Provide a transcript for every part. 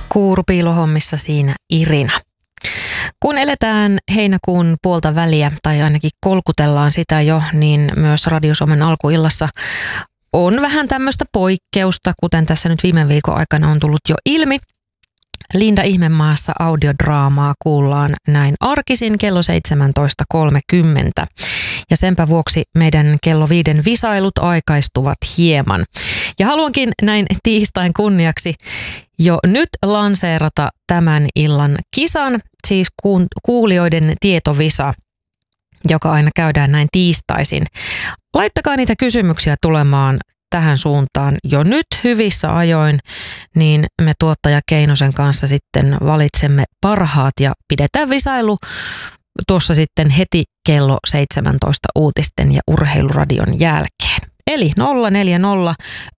Kuurupiilohommissa siinä Irina. Kun eletään heinäkuun puolta väliä, tai ainakin kolkutellaan sitä jo, niin myös Radio Suomen alkuillassa on vähän tämmöistä poikkeusta, kuten tässä nyt viime viikon aikana on tullut jo ilmi. Linda Ihmemaassa audiodraamaa kuullaan näin arkisin kello 17.30. Ja senpä vuoksi meidän kello 5 visailut aikaistuvat hieman. Ja haluankin näin tiistain kunniaksi jo nyt lanseerata tämän illan kisan, siis kuulijoiden tietovisa, joka aina käydään näin tiistaisin. Laittakaa niitä kysymyksiä tulemaan tähän suuntaan jo nyt hyvissä ajoin, niin me tuottaja Keinosen kanssa sitten valitsemme parhaat ja pidetään visailu tuossa sitten heti kello 17 uutisten ja urheiluradion jälkeen. Eli 040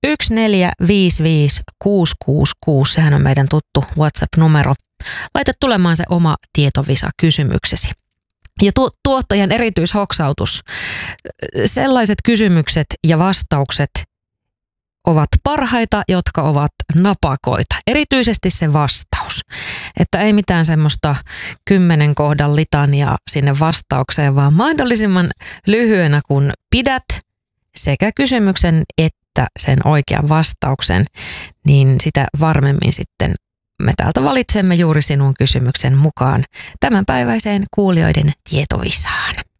1455 666, sehän on meidän tuttu WhatsApp-numero. Laita tulemaan se oma tietovisa kysymyksesi. Ja tuottajan erityishoksautus. Sellaiset kysymykset ja vastaukset ovat parhaita, jotka ovat napakoita. Erityisesti se vastaus. Että ei mitään semmoista 10 kohdan litania sinne vastaukseen, vaan mahdollisimman lyhyenä kun pidät sekä kysymyksen että sen oikean vastauksen, niin sitä varmemmin sitten me täältä valitsemme juuri sinun kysymyksen mukaan tämänpäiväiseen kuulijoiden tietovisaan.